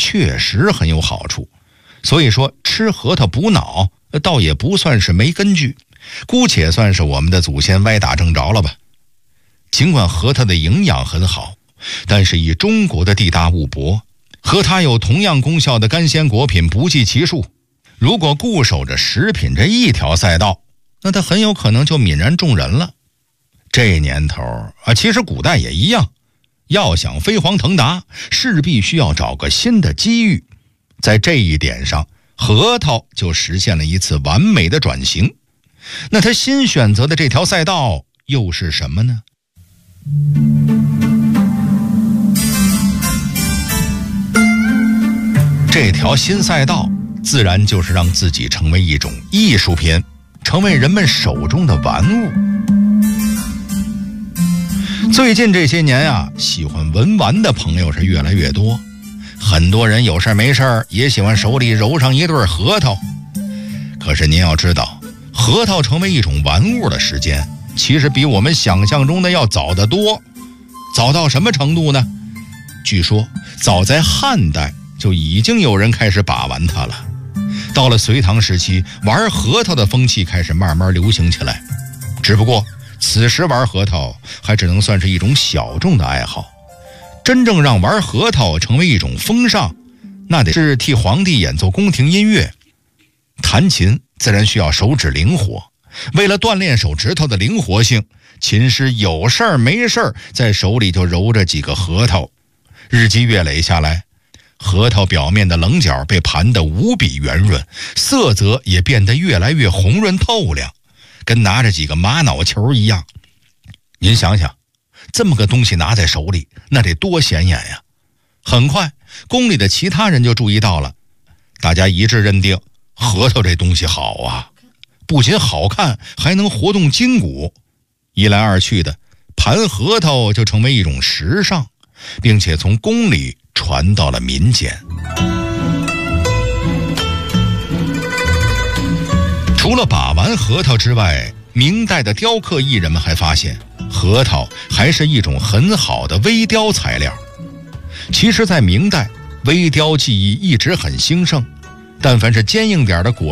确实很有好处，所以说吃核桃补脑倒也不算是没根据，姑且算是我们的祖先歪打正着了吧。尽管核桃的营养很好，但是以中国的地大物博，和它有同样功效的干鲜果品不计其数，如果固守着食品这一条赛道，那它很有可能就泯然众人了。这年头其实古代也一样，要想飞黄腾达，势必需要找个新的机遇。在这一点上，核桃就实现了一次完美的转型。那它新选择的这条赛道又是什么呢？这条新赛道自然就是让自己成为一种艺术品，成为人们手中的玩物。最近这些年喜欢文玩的朋友是越来越多，很多人有事没事也喜欢手里揉上一对核桃。可是您要知道，核桃成为一种玩物的时间其实比我们想象中的要早得多。早到什么程度呢？据说早在汉代就已经有人开始把玩它了。到了隋唐时期，玩核桃的风气开始慢慢流行起来。只不过此时玩核桃还只能算是一种小众的爱好，真正让玩核桃成为一种风尚，那得是替皇帝演奏宫廷音乐。弹琴自然需要手指灵活，为了锻炼手指头的灵活性，琴师有事儿没事儿在手里就揉着几个核桃。日积月累下来，核桃表面的棱角被盘得无比圆润，色泽也变得越来越红润透亮，跟拿着几个玛瑙球一样。您想想，这么个东西拿在手里，那得多显眼呀！很快，宫里的其他人就注意到了，大家一致认定核桃这东西好啊，不仅好看，还能活动筋骨。一来二去的，盘核桃就成为一种时尚，并且从宫里传到了民间。除了把玩核桃之外，明代的雕刻艺人们还发现，核桃还是一种很好的微雕材料。其实在明代，微雕技艺一直很兴盛，但凡是坚硬点的果